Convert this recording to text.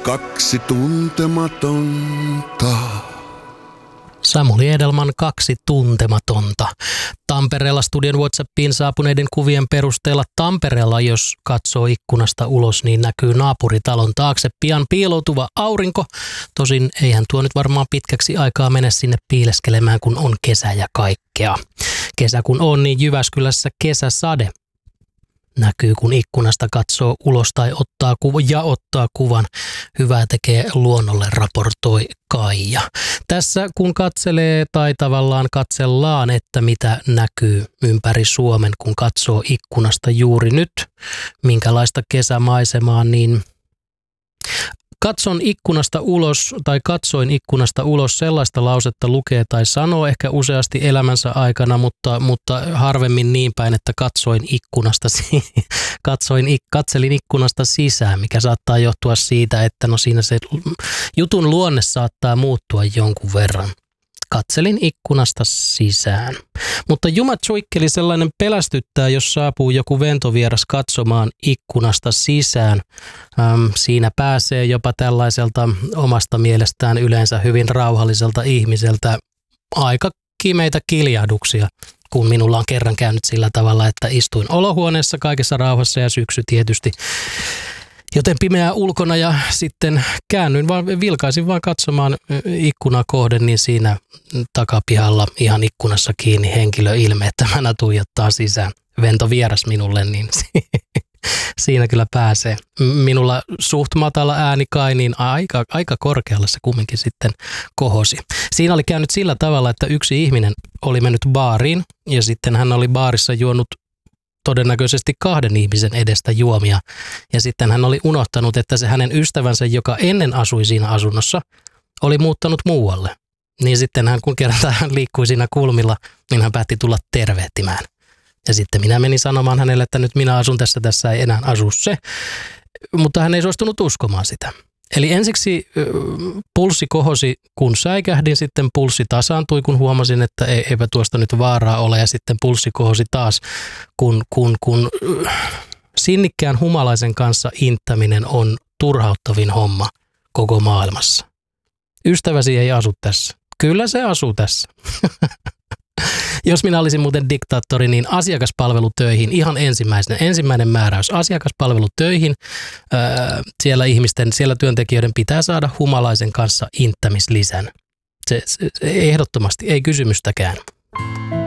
kaksi tuntematonta. Samuli Edelman Kaksi tuntematonta. Tampereella studion WhatsAppiin saapuneiden kuvien perusteella Tampereella, jos katsoo ikkunasta ulos, niin näkyy naapuritalon taakse pian piiloutuva aurinko. Tosin eihän tuo nyt varmaan pitkäksi aikaa mene sinne piileskelemään, kun on kesä ja kaikkea. Kesä kun on, niin Jyväskylässä kesäsade näkyy, kun ikkunasta katsoo ulos tai ottaa kuvan. Hyvää tekee luonnolle, raportoi Kaija. Tässä kun katselee tai tavallaan katsellaan, että mitä näkyy ympäri Suomen, kun katsoo ikkunasta juuri nyt, minkälaista kesämaisemaa, niin katsoin ikkunasta ulos sellaista lausetta lukee tai sanoo ehkä useasti elämänsä aikana, mutta harvemmin niin päin, että katselin ikkunasta sisään, mikä saattaa johtua siitä, että no siinä se jutun luonne saattaa muuttua jonkun verran. Katselin ikkunasta sisään. Mutta jumatsuikkeli sellainen pelästyttää, jos saapuu joku ventovieras katsomaan ikkunasta sisään. Siinä pääsee jopa tällaiselta omasta mielestään yleensä hyvin rauhalliselta ihmiseltä aika kimeitä kiljahduksia, kun minulla on kerran käynyt sillä tavalla, että istuin olohuoneessa kaikessa rauhassa ja syksy tietysti. Joten pimeää ulkona ja sitten vilkaisin vaan katsomaan ikkunaa kohden, niin siinä takapihalla ihan ikkunassa kiinni henkilö ilme, että mä tuijottaa sisään. Ventovieras minulle, niin siinä kyllä pääsee. Minulla suht matala ääni kai, niin aika korkealla se kumminkin sitten kohosi. Siinä oli käynyt sillä tavalla, että yksi ihminen oli mennyt baariin ja sitten hän oli baarissa juonut todennäköisesti 2 ihmisen edestä juomia. Ja sitten hän oli unohtanut, että se hänen ystävänsä, joka ennen asui siinä asunnossa, oli muuttanut muualle. Niin sitten hän, kun kerran hän liikkui siinä kulmilla, niin hän päätti tulla tervehtimään. Ja sitten minä menin sanomaan hänelle, että nyt minä asun tässä ei enää asu se. Mutta hän ei suostunut uskomaan sitä. Eli ensiksi pulssi kohosi, kun säikähdin, sitten pulssi tasaantui, kun huomasin, että eipä tuosta nyt vaaraa ole, ja sitten pulssi kohosi taas, kun sinnikkään humalaisen kanssa inttäminen on turhauttavin homma koko maailmassa. Ystäväsi ei asu tässä. Kyllä se asuu tässä. Jos minä olisin muuten diktaattori, niin asiakaspalvelutöihin, ihan ensimmäinen määräys, asiakaspalvelutöihin, siellä työntekijöiden pitää saada humalaisen kanssa inttämislisän. Se ehdottomasti, ei kysymystäkään.